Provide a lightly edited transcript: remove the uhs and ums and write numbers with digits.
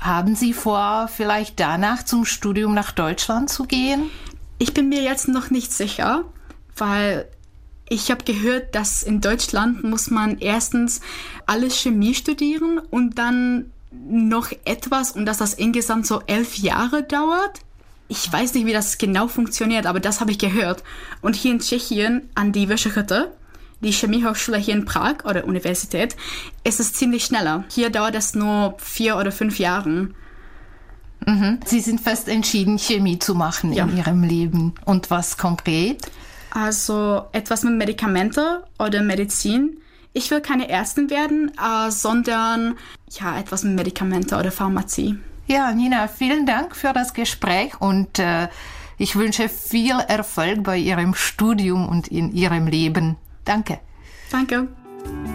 Haben Sie vor, vielleicht danach zum Studium nach Deutschland zu gehen? Ich bin mir jetzt noch nicht sicher, weil ich habe gehört, dass in Deutschland muss man erstens alles Chemie studieren und dann noch etwas und dass das insgesamt so 11 Jahre dauert. Ich weiß nicht, wie das genau funktioniert, aber das habe ich gehört. Und hier in Tschechien an die Vysoké, die Chemiehochschule hier in Prag oder Universität, ist es ziemlich schneller. Hier dauert es nur 4 oder 5 Jahre. Mhm. Sie sind fest entschieden, Chemie zu machen in Ihrem Leben. Und was konkret? Also etwas mit Medikamente oder Medizin. Ich will keine Ärztin werden, sondern etwas mit Medikamente oder Pharmazie. Ja, Nina, vielen Dank für das Gespräch und ich wünsche viel Erfolg bei Ihrem Studium und in Ihrem Leben. Danke. Danke.